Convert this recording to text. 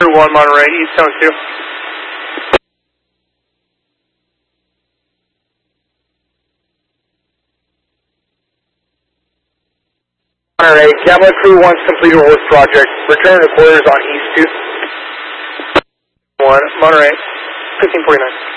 1 Monterey, East Zone 2. Monterey, Cadillac Crew 1's completed horse project. Return to quarters on East 2. 1 Monterey, 1549.